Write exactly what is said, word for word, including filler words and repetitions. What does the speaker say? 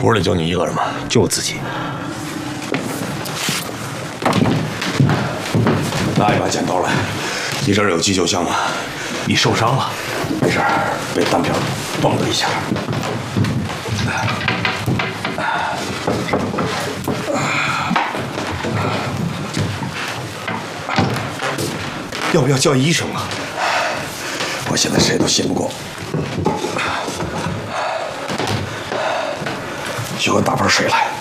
不是得就你一个人吗？ 就我自己。 拿一把剪刀来，你这儿有急救箱吗？ 你受伤了？ 没事，被弹片崩了一下。 要不要叫医生啊？ 我现在谁都信不过。去给我打盆水来。